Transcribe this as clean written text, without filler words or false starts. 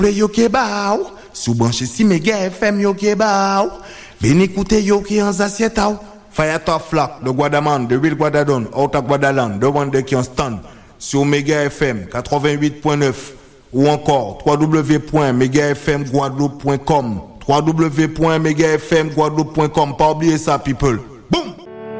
Play yo ke ba ou, sou branche si Mega FM yo ke ba ou. Veni écouter yo ki en assiette ou. Fire top flock, de Guadaman, de Will Guadadon, out of Guadaland, de Wande qui en stand. Sur Mega FM 88.9 ou encore www.megafmguadeloupe.com www.megafmguadeloupe.com. Pas oublier ça, people.